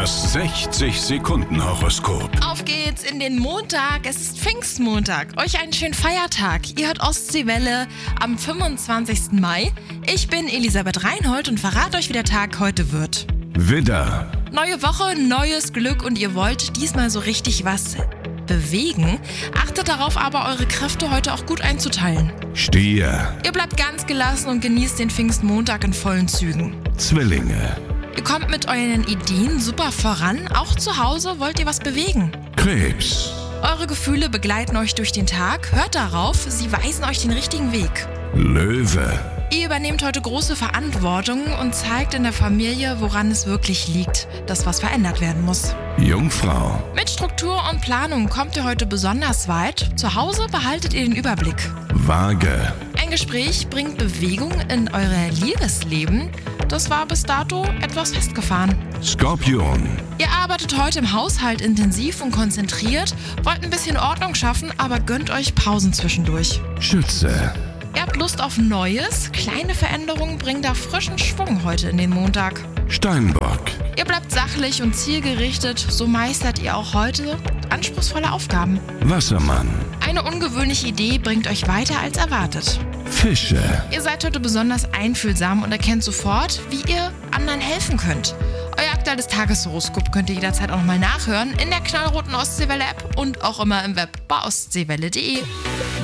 Das 60-Sekunden-Horoskop. Auf geht's in den Montag. Es ist Pfingstmontag. Euch einen schönen Feiertag. Ihr hört Ostseewelle am 25. Mai. Ich bin Elisabeth Reinhold und verrate euch, wie der Tag heute wird. Widder, Neue Woche, neues Glück und ihr wollt diesmal so richtig was bewegen. Achtet darauf aber, eure Kräfte heute auch gut einzuteilen. Stier, Ihr bleibt ganz gelassen und genießt den Pfingstmontag in vollen Zügen. Zwillinge, Ihr kommt mit euren Ideen super voran. Auch zu Hause wollt ihr was bewegen. Krebs, Eure Gefühle begleiten euch durch den Tag. Hört darauf, sie weisen euch den richtigen Weg. Löwe, Ihr übernehmt heute große Verantwortung und zeigt in der Familie, woran es wirklich liegt, dass was verändert werden muss. Jungfrau, Mit Struktur und Planung kommt ihr heute besonders weit. Zu Hause behaltet ihr den Überblick. Waage, Ein Gespräch bringt Bewegung in euer Liebesleben. Das war bis dato etwas festgefahren. Skorpion, Ihr arbeitet heute im Haushalt intensiv und konzentriert, wollt ein bisschen Ordnung schaffen, aber gönnt euch Pausen zwischendurch. Schütze, Ihr habt Lust auf Neues. Kleine Veränderungen bringen da frischen Schwung heute in den Montag. Steinbock, Ihr bleibt sachlich und zielgerichtet, so meistert ihr auch heute anspruchsvolle Aufgaben. Wassermann, Eine ungewöhnliche Idee bringt euch weiter als erwartet. Fische, Ihr seid heute besonders einfühlsam und erkennt sofort, wie ihr anderen helfen könnt. Euer aktuelles Tageshoroskop könnt ihr jederzeit auch nochmal nachhören in der knallroten Ostseewelle-App und auch immer im Web bei ostseewelle.de.